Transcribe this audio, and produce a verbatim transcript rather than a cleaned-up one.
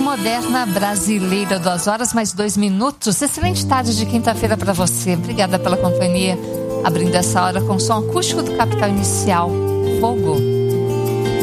Moderna Brasileira, duas horas mais dois minutos. Excelente tarde de quinta-feira para você. Obrigada pela companhia. Abrindo essa hora com o som acústico do Capital Inicial, Fogo.